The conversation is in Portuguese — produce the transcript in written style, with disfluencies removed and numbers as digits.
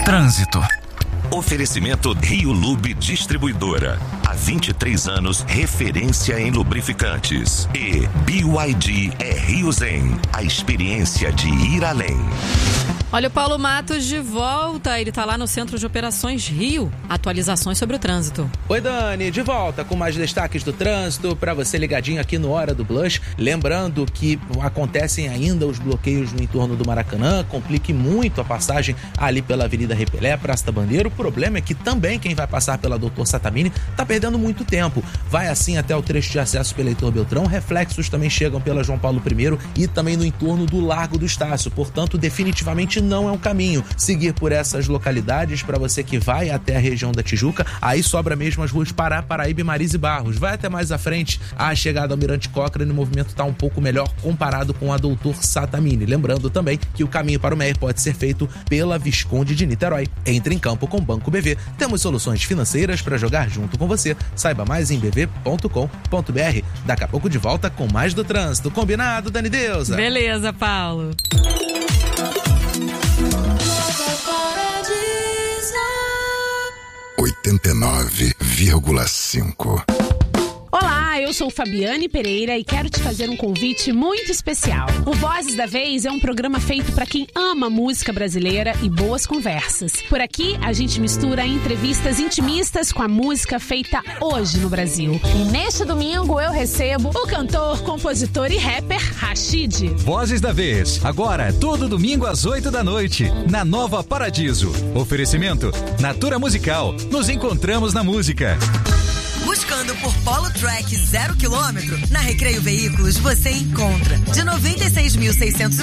Trânsito. Oferecimento Rio Lube Distribuidora. Há 23 anos, referência em lubrificantes. E BYD é Rio Zen, a experiência de ir além. Olha o Paulo Matos de volta, ele tá lá no Centro de Operações Rio. Atualizações sobre o trânsito. Oi, Dani, de volta com mais destaques do trânsito para você ligadinho aqui no Hora do Blush. Lembrando que acontecem ainda os bloqueios no entorno do Maracanã, complique muito a passagem ali pela Avenida Repelé, Praça da Bandeira. O problema é que também quem vai passar pela Doutor Satamini tá perdendo muito tempo. Vai assim até o trecho de acesso pela Heitor Beltrão. Reflexos também chegam pela João Paulo I e também no entorno do Largo do Estácio. Portanto, definitivamente não é um caminho seguir por essas localidades para você que vai até a região da Tijuca. Aí sobra mesmo as ruas Pará, Paraíba, Marise e Barros. Vai até mais à frente, a chegada ao Almirante Cochrane, o movimento está um pouco melhor comparado com a Doutor Satamini. Lembrando também que o caminho para o Meier pode ser feito pela Visconde de Niterói. Entre em campo com o Banco BV. Temos soluções financeiras para jogar junto com você. Saiba mais em bv.com.br. Daqui a pouco de volta com mais do trânsito. Combinado, Dani Deusa? Beleza, Paulo. 89,5. Olá, eu sou Fabiane Pereira e quero te fazer um convite muito especial. O Vozes da Vez é um programa feito para quem ama música brasileira e boas conversas. Por aqui, a gente mistura entrevistas intimistas com a música feita hoje no Brasil. E neste domingo eu recebo o cantor, compositor e rapper Rashid. Vozes da Vez, agora todo domingo às 8 da noite, na Nova Paradiso. Oferecimento Natura Musical. Nos encontramos na música. Buscando por Polo Track 0 km, na Recreio Veículos você encontra de 96.600